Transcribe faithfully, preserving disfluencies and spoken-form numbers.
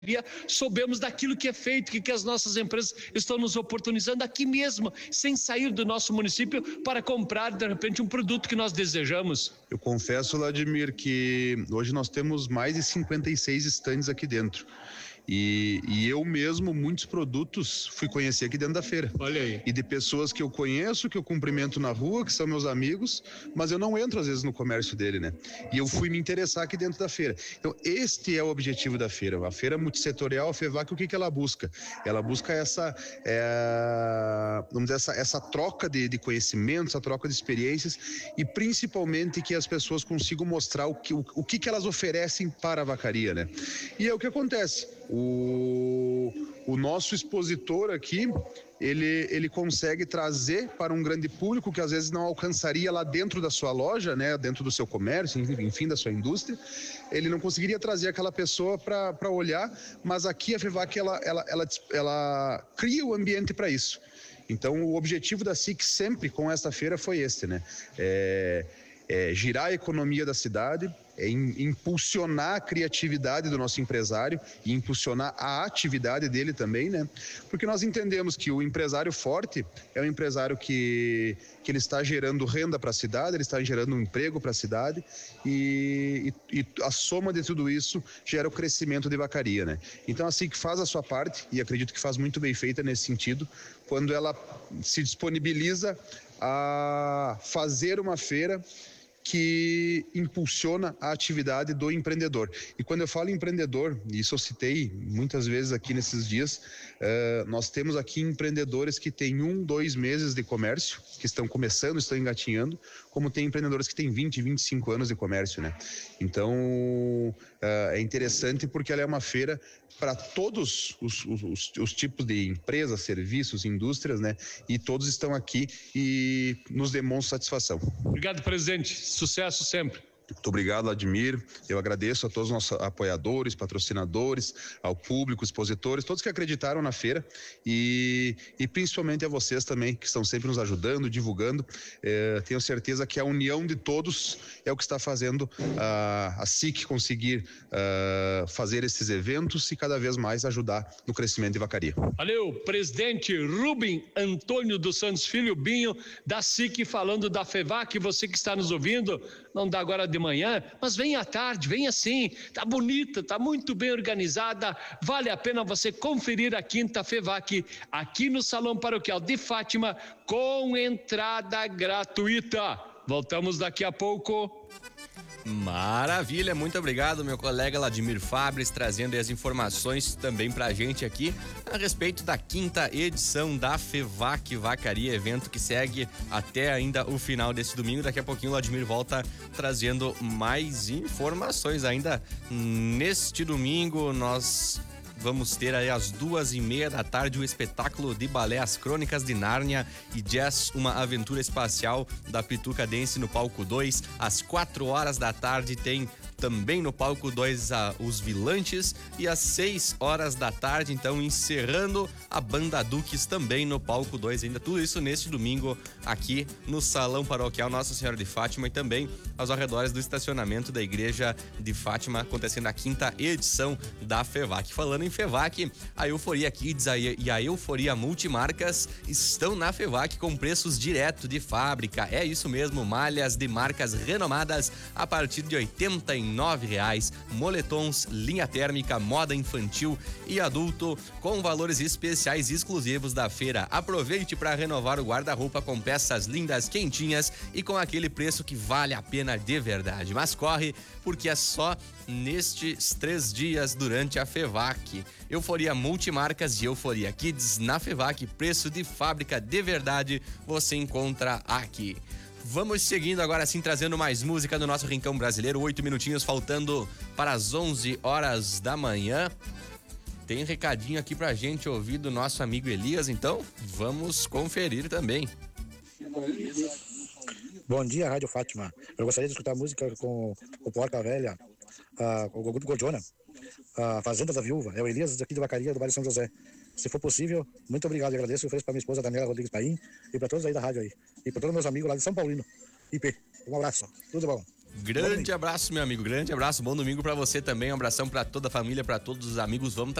soubemos daquilo que é feito, que, que as nossas empresas estão nos oportunizando aqui mesmo, sem sair do nosso município para comprar, de repente, um produto que nós desejamos. Eu confesso, Vladimir, que hoje nós temos mais de cinquenta e seis estandes aqui dentro. E, e eu mesmo, muitos produtos, fui conhecer aqui dentro da feira. Olha aí. E de pessoas que eu conheço, que eu cumprimento na rua, que são meus amigos, mas eu não entro às vezes no comércio dele, né? E eu fui me interessar aqui dentro da feira. Então, este é o objetivo da feira. A feira multissetorial, a FEVAC, o que que ela busca? Ela busca essa, é, vamos dizer, essa, essa troca de, de conhecimentos, essa troca de experiências e principalmente que as pessoas consigam mostrar o que, o, o que que elas oferecem para a vacaria, né? E é o que acontece. O, o nosso expositor aqui, ele, ele consegue trazer para um grande público que às vezes não alcançaria lá dentro da sua loja, né, dentro do seu comércio, enfim, da sua indústria, ele não conseguiria trazer aquela pessoa para olhar, mas aqui a FEVAC, ela, ela, ela, ela cria o ambiente para isso. Então, o objetivo da S I C sempre com esta feira foi este, né? É, é girar a economia da cidade, é impulsionar a criatividade do nosso empresário e impulsionar a atividade dele também, né? Porque nós entendemos que o empresário forte é um empresário que, que ele está gerando renda para a cidade, ele está gerando um emprego para a cidade e, e, e a soma de tudo isso gera o crescimento de vacaria, né? Então, assim que faz a sua parte, e acredito que faz muito bem feita nesse sentido, quando ela se disponibiliza a fazer uma feira que impulsiona a atividade do empreendedor. E quando eu falo empreendedor, isso eu citei muitas vezes aqui nesses dias, uh, nós temos aqui empreendedores que têm um, dois meses de comércio, que estão começando, estão engatinhando, como tem empreendedores que têm vinte, vinte e cinco anos de comércio, né? Então, uh, é interessante porque ela é uma feira para todos os, os, os tipos de empresas, serviços, indústrias, né? E todos estão aqui e nos demonstram satisfação. Obrigado, presidente. Sucesso sempre. Muito obrigado, Vladimir. Eu agradeço a todos os nossos apoiadores, patrocinadores, ao público, expositores, todos que acreditaram na feira e, e principalmente a vocês também, que estão sempre nos ajudando, divulgando. É, tenho certeza que a união de todos é o que está fazendo a, a S I C conseguir a, fazer esses eventos e cada vez mais ajudar no crescimento de vacaria. Valeu, presidente Rubem Antônio dos Santos Filho, Binho, da S I C, falando da FEVAC. Você que está nos ouvindo, não dá agora de manhã, mas vem à tarde, vem assim, tá bonita, tá muito bem organizada, vale a pena você conferir a quinta FEVAC aqui no Salão Paroquial de Fátima com entrada gratuita. Voltamos daqui a pouco. Maravilha, muito obrigado, meu colega Vladimir Fabres, trazendo as informações também pra gente aqui a respeito da quinta edição da FEVAC Vacaria, evento que segue até ainda o final desse domingo. Daqui a pouquinho o Vladimir volta trazendo mais informações. Ainda neste domingo nós vamos ter aí às duas e meia da tarde o espetáculo de balé As Crônicas de Nárnia e Jazz, uma aventura espacial da Pituca Dance no palco dois. Às quatro horas da tarde tem também no palco dois a, os Vilantes, e às seis horas da tarde, então, encerrando a Banda Duques também no palco dois. Ainda tudo isso neste domingo aqui no Salão Paroquial Nossa Senhora de Fátima e também aos arredores do estacionamento da Igreja de Fátima, acontecendo a quinta edição da FEVAC. Falando em FEVAC, a Euforia Kids e a Euforia Multimarcas estão na FEVAC com preços direto de fábrica. É isso mesmo, malhas de marcas renomadas a partir de oitenta e nove reais, moletons, linha térmica, moda infantil e adulto com valores especiais exclusivos da feira. Aproveite para renovar o guarda-roupa com peças lindas, quentinhas e com aquele preço que vale a pena de verdade. Mas corre, porque é só nestes três dias durante a FEVAC. Euforia Multimarcas e Euforia Kids na FEVAC, preço de fábrica de verdade, você encontra aqui. Vamos seguindo agora sim, trazendo mais música do nosso Rincão Brasileiro. Oito minutinhos faltando para as onze horas da manhã. Tem recadinho aqui pra gente ouvir do nosso amigo Elias, então vamos conferir também. Bom dia, Rádio Fátima. Eu gostaria de escutar música com o Porca Velha, uh, com o grupo Gordiona, a Fazenda da Viúva. É o Elias aqui de Vacaria, do bairro São José. Se for possível, muito obrigado e agradeço. Eu ofereço para minha esposa Daniela Rodrigues Paim e para todos aí da rádio aí. E para todos meus amigos lá de São Paulino, I P. Um abraço, tudo bom. Grande abraço, meu amigo. Grande abraço. Bom domingo pra você também. Um abração pra toda a família, pra todos os amigos. Vamos